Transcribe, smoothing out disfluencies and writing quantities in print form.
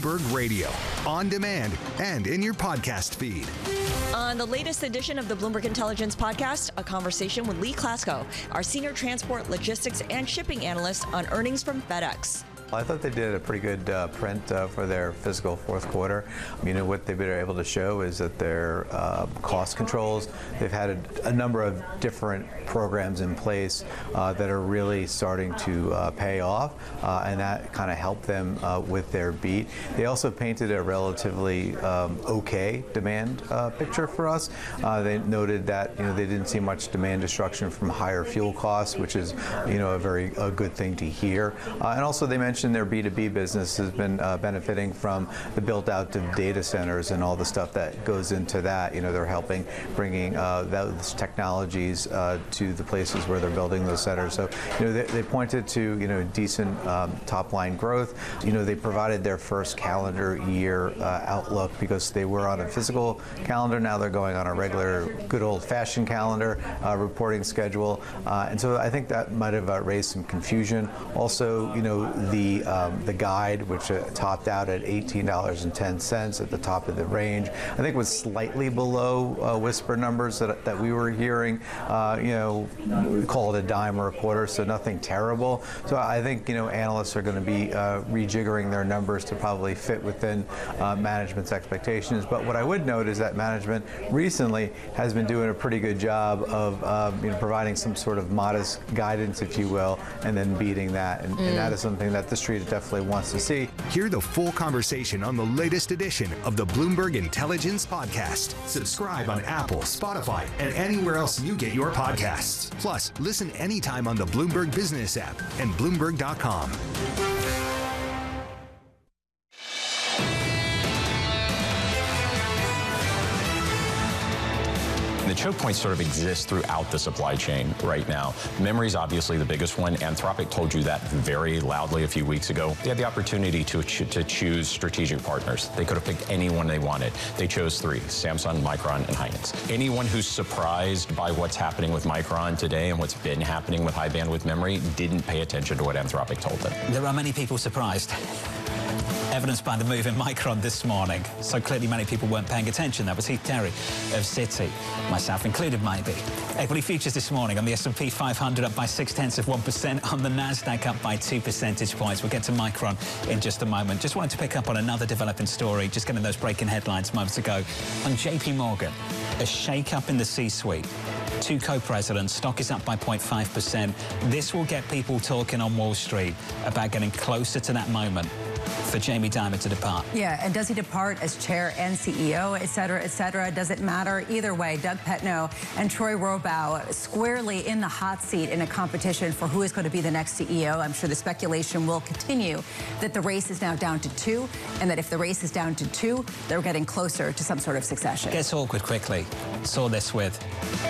Bloomberg Radio, on demand and in your podcast feed. On the latest edition of the Bloomberg Intelligence Podcast, a conversation with Lee Klasko, our senior transport, logistics, and shipping analyst on earnings from FedEx. I thought they did a pretty good print for their fiscal fourth quarter. You know, what they've been able to show is that their cost controls, they've had a number of different programs in place that are really starting to pay off, and that kind of helped them with their beat. They also painted a relatively okay demand picture for us. They noted that, you know, they didn't see much demand destruction from higher fuel costs, which is, you know, a good thing to hear. And also they mentioned their B2B business has been benefiting from the build out of data centers and all the stuff that goes into that. You know, they're helping bringing those technologies to the places where they're building those centers. So, you know, they pointed to, you know, decent top line growth. You know, they provided their first calendar year outlook because they were on a physical calendar. Now they're going on a regular, good old fashioned calendar reporting schedule. And so I think that might have raised some confusion. Also, you know, the guide, which topped out at $18.10 at the top of the range, I think was slightly below whisper numbers that we were hearing. You know, we call it a dime or a quarter, so nothing terrible. So I think, you know, analysts are going to be rejiggering their numbers to probably fit within management's expectations. But what I would note is that management recently has been doing a pretty good job of you know, providing some sort of modest guidance, if you will, and then beating that. And that is something that the street definitely wants to see. Hear the full conversation on the latest edition of the Bloomberg Intelligence Podcast. Subscribe on Apple, Spotify, and anywhere else you get your podcasts. Plus, listen anytime on the Bloomberg Business app and Bloomberg.com. The choke points sort of exist throughout the supply chain right now. Memory is obviously the biggest one. Anthropic told you that very loudly a few weeks ago. They had the opportunity to choose strategic partners. They could have picked anyone they wanted. They chose three: Samsung, Micron, and Hynix. Anyone who's surprised by what's happening with Micron today and what's been happening with high bandwidth memory didn't pay attention to what Anthropic told them. There are many people surprised. Evidenced by the move in Micron this morning. So clearly many people weren't paying attention. That was Heath Terry of Citi, myself included, maybe. Equity futures this morning on the S&P 500 up by 0.6%, on the Nasdaq up by 2 percentage points. We'll get to Micron in just a moment. Just wanted to pick up on another developing story, just getting those breaking headlines moments ago. On JP Morgan, a shake-up in the C-suite. Two co-presidents, stock is up by 0.5%. This will get people talking on Wall Street about getting closer to that moment for Jamie Dimon to depart. Yeah, and does he depart as chair and CEO, et cetera, et cetera? Does it matter? Either way, Doug Petno and Troy Rohrbaugh squarely in the hot seat in a competition for who is going to be the next CEO. I'm sure the speculation will continue that the race is now down to two, and that if the race is down to two, they're getting closer to some sort of succession. Gets awkward quickly. Saw this with